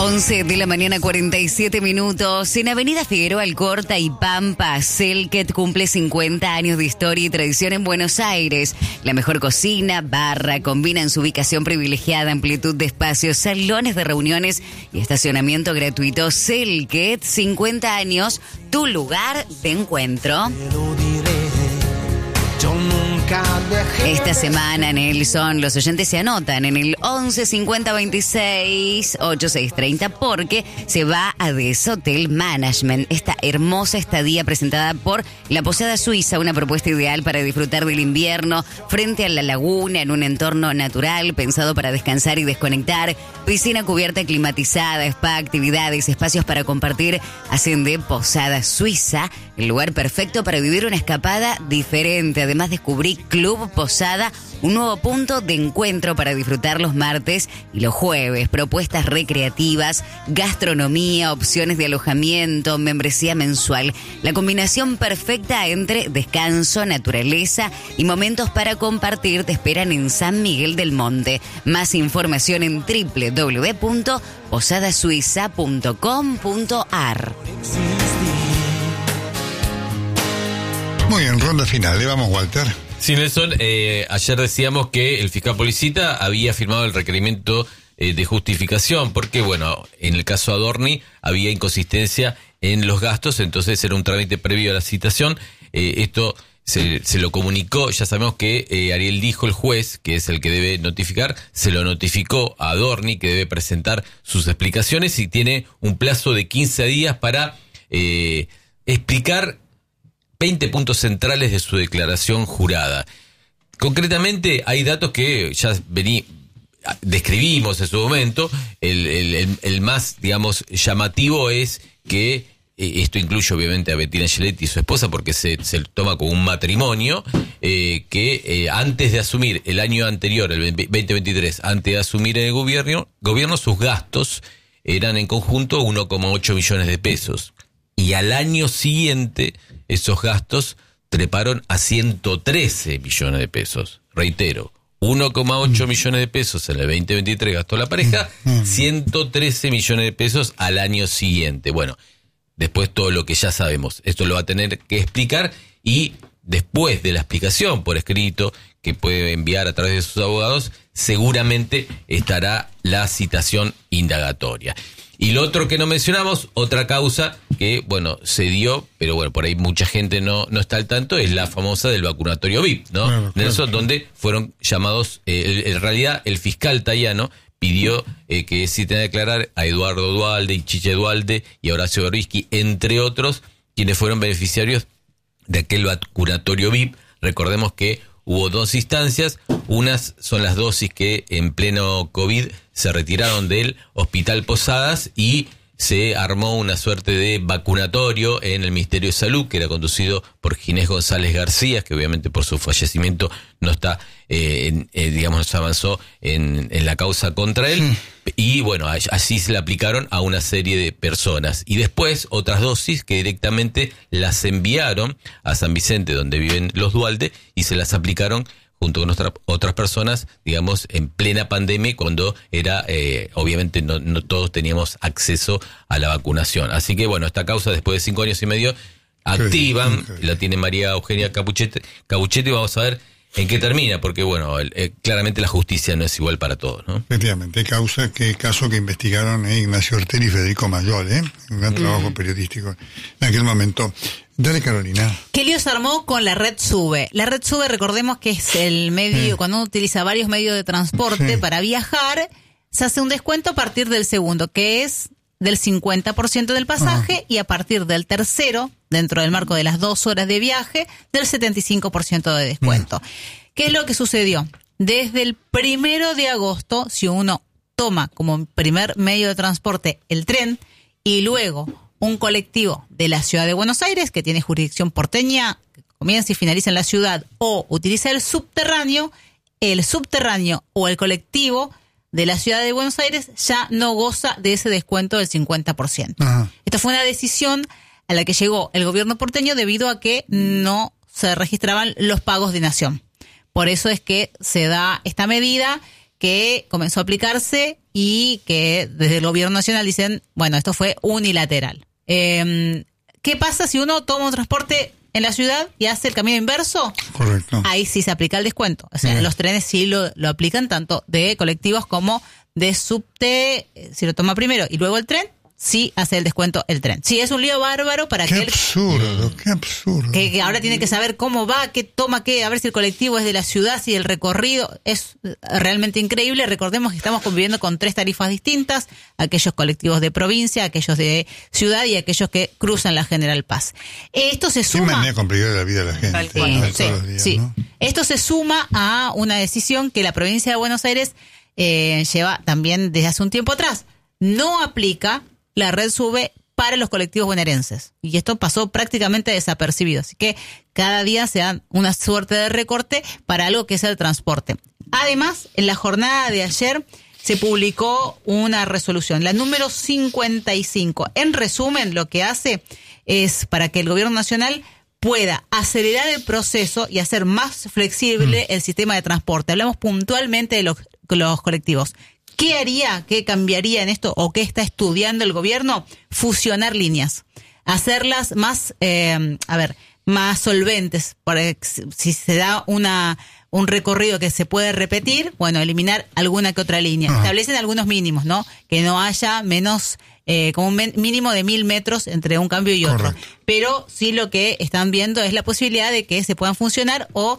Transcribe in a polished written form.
11 de la mañana, 47 minutos. En Avenida Figueroa Alcorta y Pampa, Selket cumple 50 años de historia y tradición en Buenos Aires. La mejor cocina, barra, combina en su ubicación privilegiada, amplitud de espacios, salones de reuniones y estacionamiento gratuito. Selket, 50 años, tu lugar de encuentro. Esta semana, Nelson, los oyentes se anotan en el 11 50 26 86 30 porque se va a Des Hotel Management, esta hermosa estadía presentada por La Posada Suiza, una propuesta ideal para disfrutar del invierno frente a la laguna en un entorno natural, pensado para descansar y desconectar, piscina cubierta climatizada, spa, actividades, espacios para compartir, hacen de Posada Suiza el lugar perfecto para vivir una escapada diferente. Además, descubrí Club Posada, un nuevo punto de encuentro para disfrutar los martes y los jueves. Propuestas recreativas, gastronomía, opciones de alojamiento, membresía mensual. La combinación perfecta entre descanso, naturaleza y momentos para compartir te esperan en San Miguel del Monte. Más información en www.posadasuiza.com.ar. Muy bien, ronda final. ¿Le vamos, Walter? Sí, Nelson, ayer decíamos que el fiscal Policita había firmado el requerimiento de justificación, porque, bueno, en el caso Adorni había inconsistencia en los gastos, entonces era un trámite previo a la citación. Esto se lo comunicó, ya sabemos que Ariel dijo, el juez, que es el que debe notificar, se lo notificó a Adorni, que debe presentar sus explicaciones y tiene un plazo de 15 días para explicar 20 puntos centrales de su declaración jurada. Concretamente, hay datos que ya describimos en su momento. El más, digamos, llamativo es que esto incluye obviamente a Bettina Giletti y su esposa, porque se toma como un matrimonio, que antes de asumir el año anterior, el 2023, antes de asumir el gobierno, sus gastos eran en conjunto 1,8 millones de pesos. Y al año siguiente, esos gastos treparon a 113 millones de pesos. Reitero, 1,8 millones de pesos en el 2023 gastó la pareja, 113 millones de pesos al año siguiente. Bueno, después todo lo que ya sabemos, esto lo va a tener que explicar, y después de la explicación por escrito que puede enviar a través de sus abogados, seguramente estará la citación indagatoria. Y lo otro que no mencionamos, otra causa que, bueno, se dio, pero bueno, por ahí mucha gente no está al tanto, es la famosa del vacunatorio VIP, ¿no? Claro, Nelson, donde fueron llamados, en realidad el fiscal Tayano pidió que sí tenga que declarar a Eduardo Duhalde, y Chiche Duhalde y a Horacio Berbisky, entre otros, quienes fueron beneficiarios de aquel vacunatorio VIP. Recordemos que hubo dos instancias, unas son las dosis que en pleno COVID se retiraron del Hospital Posadas y se armó una suerte de vacunatorio en el Ministerio de Salud, que era conducido por Ginés González García, que obviamente por su fallecimiento no está, digamos, no se avanzó en la causa contra él. Y bueno, así se le aplicaron a una serie de personas. Y después otras dosis que directamente las enviaron a San Vicente, donde viven los Duhalde, y se las aplicaron junto con otras personas, digamos, en plena pandemia, cuando era, obviamente no todos teníamos acceso a la vacunación. Así que bueno, esta causa después de 5 años y medio activan, la tiene María Eugenia Capuchetti, y vamos a ver en qué termina, porque bueno, claramente la justicia no es igual para todos, ¿no? Efectivamente, caso que investigaron Ignacio Ortel y Federico Mayol, un gran trabajo periodístico en aquel momento. Dale, Carolina. ¿Qué lío se armó con la red SUBE? La red SUBE, recordemos que es el medio, cuando uno utiliza varios medios de transporte para viajar, se hace un descuento a partir del segundo, que es del 50% del pasaje, y a partir del tercero, dentro del marco de las 2 horas de viaje, del 75% de descuento. ¿Qué es lo que sucedió? Desde el 1 de agosto, si uno toma como primer medio de transporte el tren y luego un colectivo de la ciudad de Buenos Aires, que tiene jurisdicción porteña, que comienza y finaliza en la ciudad, o utiliza el subterráneo o el colectivo de la ciudad de Buenos Aires ya no goza de ese descuento del 50%. Esta fue una decisión a la que llegó el gobierno porteño debido a que no se registraban los pagos de nación. Por eso es que se da esta medida que comenzó a aplicarse y que desde el gobierno nacional dicen, bueno, esto fue unilateral. ¿Qué pasa si uno toma un transporte en la ciudad y hace el camino inverso? Correcto. Ahí sí se aplica el descuento. O sea, los trenes sí lo aplican, tanto de colectivos como de subte. Si lo toma primero y luego el tren, sí hace el descuento el tren. Sí, es un lío bárbaro para qué absurdo. Que ahora tiene que saber cómo va, qué toma, qué, a ver si el colectivo es de la ciudad, si el recorrido es realmente increíble. Recordemos que estamos conviviendo con 3 tarifas distintas, aquellos colectivos de provincia, aquellos de ciudad y aquellos que cruzan la General Paz. Esto se suma... Qué manera de complicar la vida de la gente. Tal cual. Todos los días, sí. ¿no? Esto se suma a una decisión que la provincia de Buenos Aires lleva también desde hace un tiempo atrás. No aplica la red SUBE para los colectivos bonaerenses. Y esto pasó prácticamente desapercibido. Así que cada día se da una suerte de recorte para algo que es el transporte. Además, en la jornada de ayer se publicó una resolución, la número 55. En resumen, lo que hace es para que el gobierno nacional pueda acelerar el proceso y hacer más flexible el sistema de transporte. Hablamos puntualmente de los colectivos. ¿Qué haría, qué cambiaría en esto o qué está estudiando el gobierno? Fusionar líneas, hacerlas más, más solventes. Si se da un recorrido que se puede repetir, bueno, eliminar alguna que otra línea. Establecen algunos mínimos, ¿no? Que no haya menos, como un mínimo de 1.000 metros entre un cambio y otro. Correcto. Pero sí lo que están viendo es la posibilidad de que se puedan funcionar o